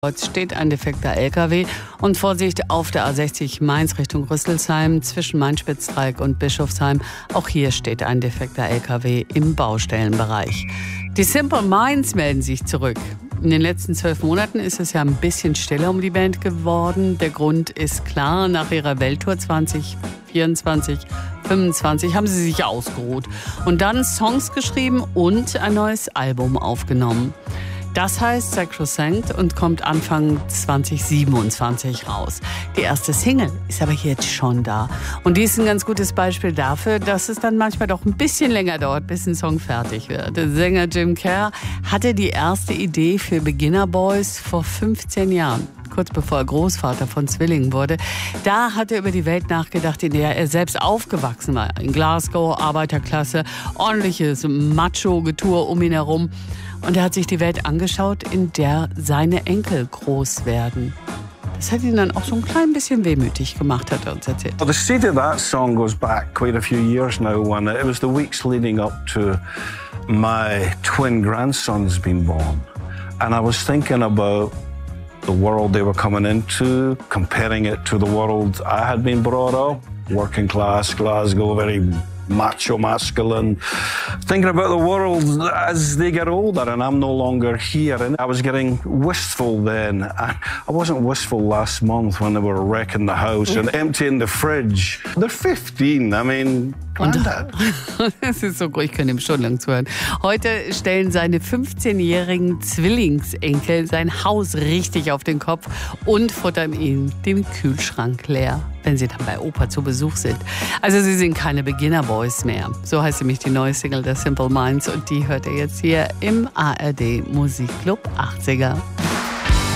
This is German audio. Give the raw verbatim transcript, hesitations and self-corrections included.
Jetzt steht ein defekter L K W und Vorsicht auf der A sechzig Mainz Richtung Rüsselsheim zwischen Main-Spitz-Dreieck und Bischofsheim. Auch hier steht ein defekter L K W im Baustellenbereich. Die Simple Minds melden sich zurück. In den letzten zwölf Monaten ist es ja ein bisschen stiller um die Band geworden. Der Grund ist klar, nach ihrer Welttour zwanzig vierundzwanzig, fünfundzwanzig haben sie sich ausgeruht und dann Songs geschrieben und ein neues Album aufgenommen. Das heißt Sacrosanct und kommt Anfang zwanzig siebenundzwanzig raus. Die erste Single ist aber jetzt schon da. Und die ist ein ganz gutes Beispiel dafür, dass es dann manchmal doch ein bisschen länger dauert, bis ein Song fertig wird. Der Sänger Jim Kerr hatte die erste Idee für Beginner Boys vor fünfzehn Jahren. Kurz bevor er Großvater von Zwillingen wurde. Da hat er über die Welt nachgedacht, in der er selbst aufgewachsen war. In Glasgow, Arbeiterklasse, ordentliches Macho-Getue um ihn herum. Und er hat sich die Welt angeschaut, in der seine Enkel groß werden. Das hat ihn dann auch so ein klein bisschen wehmütig gemacht, hat er uns erzählt. Well, the seed of that song goes back quite a few years now. When it was the weeks leading up to my twin grandsons being born. And I was thinking about the world they were coming into, comparing it to the world I had been brought up. Working class, Glasgow, very macho, masculine. Thinking about the world as they get older and I'm no longer here. And I was getting wistful then. I wasn't wistful last month when they were wrecking the house and emptying the fridge. They're fifteen, I mean... Das ist so gut, ich kann ihm schon lang zuhören. Heute stellen seine fünfzehnjährigen Zwillingsenkel sein Haus richtig auf den Kopf und futtern ihn den Kühlschrank leer, wenn sie dann bei Opa zu Besuch sind. Also sie sind keine Beginner Boys mehr. So heißt nämlich die neue Single der Simple Minds und die hört ihr jetzt hier im A R D Musikclub achtziger.